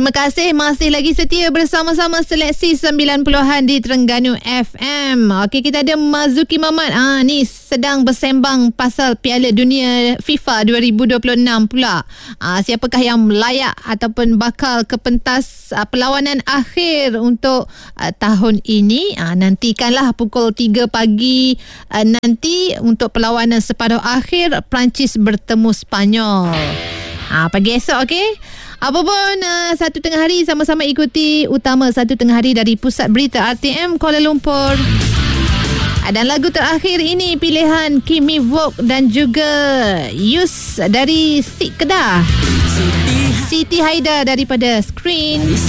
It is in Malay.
Terima kasih masih lagi setia bersama-sama Seleksi 90-an di Terengganu FM. Okey, kita ada Mazuki Mamat. Ni sedang bersembang pasal Piala Dunia FIFA 2026 pula. Siapakah yang layak ataupun bakal ke pentas perlawanan akhir untuk tahun ini? Nantikanlah pukul 3 pagi nanti untuk perlawanan separuh akhir Perancis bertemu Sepanyol. Pagi esok, okey? Apa pun, 1 tengah hari sama-sama ikuti utama 1 tengah hari dari Pusat Berita RTM Kuala Lumpur. Dan lagu terakhir ini pilihan Kimi Vogue dan juga Yus dari Sik Kedah. Siti Haida daripada Screen.